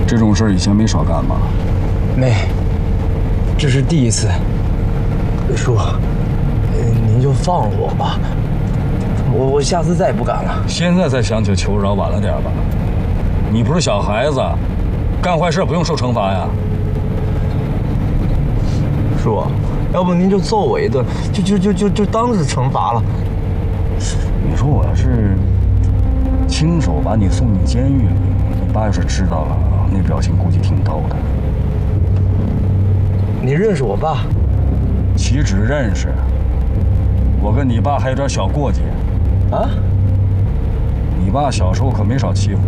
这种事以前没少干吧？ 没，这是第一次。叔，您就放了我吧，我下次再也不敢了。 现在才想起求饶，晚了点吧？你不是小孩子，干坏事不用受惩罚呀。 叔，要不您就揍我一顿，就当是惩罚了。 你说我要是亲手把你送进监狱里，你爸要是知道了，那表情估计挺逗的。 你认识我爸？ 岂止认识，我跟你爸还有点小过节。 啊？ 你爸小时候可没少欺负